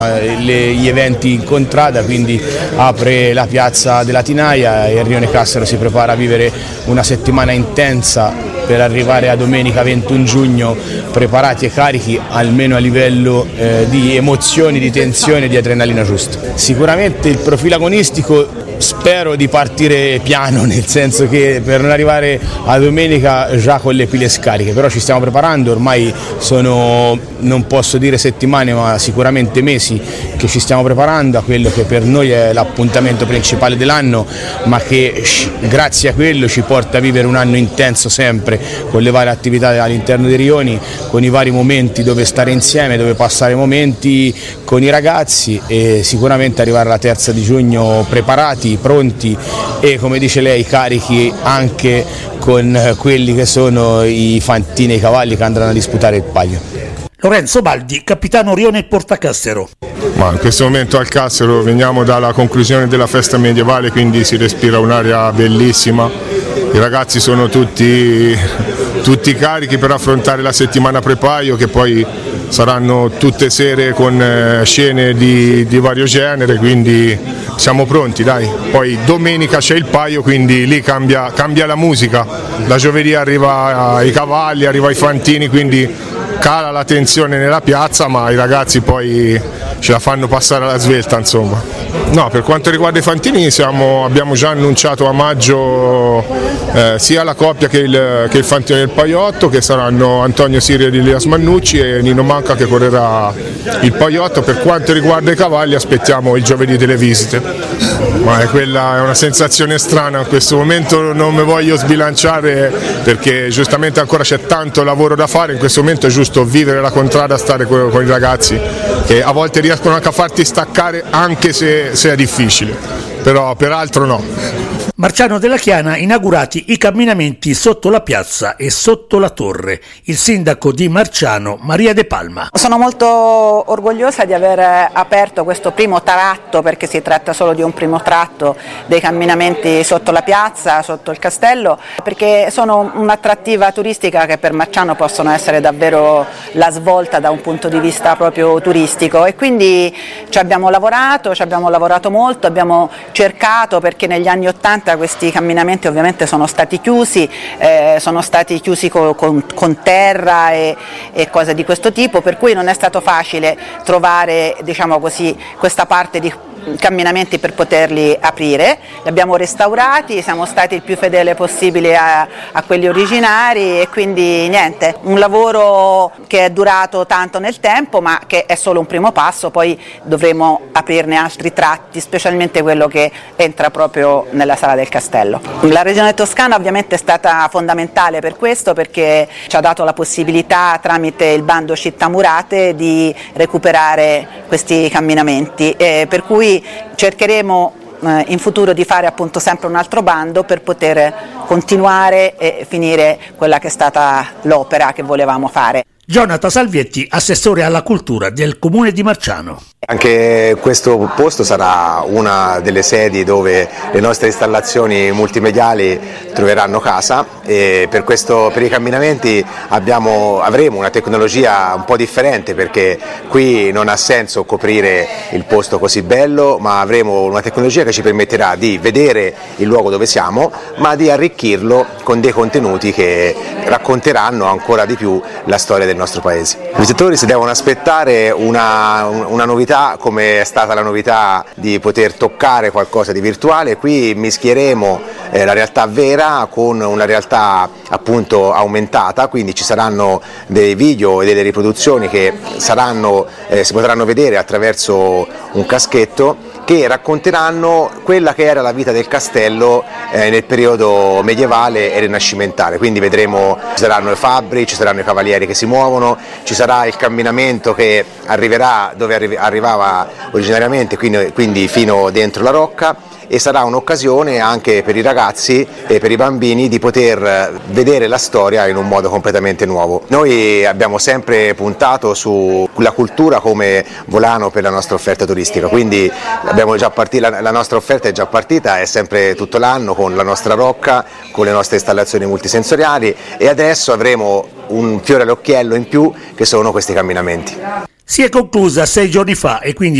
Gli eventi in contrada, quindi apre la piazza della Tinaia e il Rione Cassero si prepara a vivere una settimana intensa per arrivare a domenica 21 giugno preparati e carichi almeno a livello di emozioni, di tensione, di adrenalina giusta. Sicuramente il profilo agonistico spero di partire piano, nel senso che per non arrivare a domenica già con le pile scariche, però ci stiamo preparando, ormai sono, non posso dire settimane ma sicuramente mesi che ci stiamo preparando a quello che per noi è l'appuntamento principale dell'anno, ma che grazie a quello ci porta a vivere un anno intenso sempre, con le varie attività all'interno dei rioni, con i vari momenti dove stare insieme, dove passare momenti con i ragazzi e sicuramente arrivare alla terza di giugno preparati, pronti e, come dice lei, carichi anche con quelli che sono i fantini e i cavalli che andranno a disputare il palio. Lorenzo Baldi, capitano Rione Portacassero. Ma in questo momento al Cassero veniamo dalla conclusione della festa medievale, quindi si respira un'aria bellissima. I ragazzi sono tutti carichi per affrontare la settimana pre-paio, che poi saranno tutte sere con scene di vario genere, quindi siamo pronti, dai. Poi domenica c'è il paio, quindi lì cambia la musica, la giovedì arriva ai cavalli, arriva ai fantini, quindi cala la tensione nella piazza, ma i ragazzi poi ce la fanno passare alla svelta, insomma. No, per quanto riguarda i fantini abbiamo già annunciato a maggio sia la coppia che il fantino del paiotto, che saranno Antonio Sirio di Elias Mannucci e Nino Manca che correrà il paiotto. Per quanto riguarda i cavalli aspettiamo il giovedì delle visite, ma quella è una sensazione strana, in questo momento non mi voglio sbilanciare perché giustamente ancora c'è tanto lavoro da fare, in questo momento è giusto vivere la contrada, stare con i ragazzi che a volte riescono anche a farti staccare anche se è difficile, però peraltro no. Marciano della Chiana inaugurati i camminamenti sotto la piazza e sotto la torre. Il sindaco di Marciano, Maria De Palma. Sono molto orgogliosa di aver aperto questo primo tratto, perché si tratta solo di un primo tratto dei camminamenti sotto la piazza, sotto il castello, perché sono un'attrattiva turistica che per Marciano possono essere davvero la svolta da un punto di vista proprio turistico, e quindi ci abbiamo lavorato molto, abbiamo cercato, perché negli anni '80 questi camminamenti ovviamente sono stati chiusi con terra e cose di questo tipo, per cui non è stato facile trovare, diciamo così, questa parte di camminamenti per poterli aprire. Li abbiamo restaurati, siamo stati il più fedele possibile a quelli originari, e quindi niente, un lavoro che è durato tanto nel tempo, ma che è solo un primo passo, poi dovremo aprirne altri tratti, specialmente quello che entra proprio nella sala del castello. La Regione Toscana ovviamente è stata fondamentale per questo, perché ci ha dato la possibilità, tramite il bando Città Murate, di recuperare questi camminamenti, per cui cercheremo in futuro di fare appunto sempre un altro bando per poter continuare e finire quella che è stata l'opera che volevamo fare. Jonathan Salvietti, assessore alla cultura del Comune di Marciano. Anche questo posto sarà una delle sedi dove le nostre installazioni multimediali troveranno casa, e per i camminamenti avremo una tecnologia un po' differente, perché qui non ha senso coprire il posto così bello, ma avremo una tecnologia che ci permetterà di vedere il luogo dove siamo, ma di arricchirlo con dei contenuti che racconteranno ancora di più la storia del nostro paese. I visitatori si devono aspettare una novità, come è stata la novità di poter toccare qualcosa di virtuale. Qui mischieremo la realtà vera con una realtà appunto aumentata, quindi ci saranno dei video e delle riproduzioni che si potranno vedere attraverso un caschetto, che racconteranno quella che era la vita del castello nel periodo medievale e rinascimentale. Quindi vedremo, ci saranno i fabbri, ci saranno i cavalieri che si muovono, ci sarà il camminamento che arriverà dove arrivava originariamente, quindi fino dentro la rocca, e sarà un'occasione anche per i ragazzi e per i bambini di poter vedere la storia in un modo completamente nuovo. Noi abbiamo sempre puntato sulla cultura come volano per la nostra offerta turistica, quindi la nostra offerta è già partita, è sempre tutto l'anno con la nostra rocca, con le nostre installazioni multisensoriali, e adesso avremo un fiore all'occhiello in più, che sono questi camminamenti. si è conclusa 6 giorni fa e quindi